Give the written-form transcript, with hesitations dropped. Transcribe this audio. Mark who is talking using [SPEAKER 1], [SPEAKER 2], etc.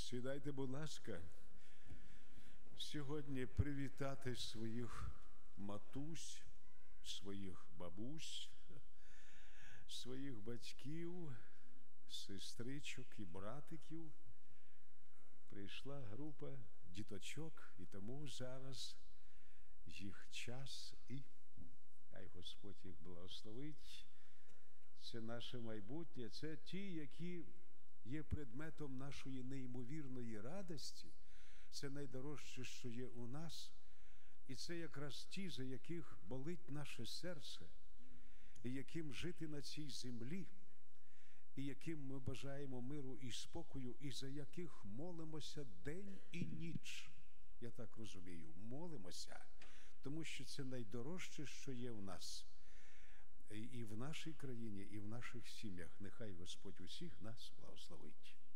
[SPEAKER 1] Сідайте, будь ласка. Сьогодні привітати своїх матусь, своїх бабусь, своїх батьків, сестричок і братиків. Прийшла група діточок, і тому зараз їх час, і хай Господь їх благословить. Це наше майбутнє, це ті, які є предметом нашої неймовірної радості. Це найдорожче, що є у нас. І це якраз ті, за яких болить наше серце, і яким жити на цій землі, і яким ми бажаємо миру і спокою, і за яких молимося день і ніч. Я так розумію, молимося, тому що це найдорожче, що є в нас. І в нашій країні, і в наших сім'ях. Нехай Господь усіх нас благословить.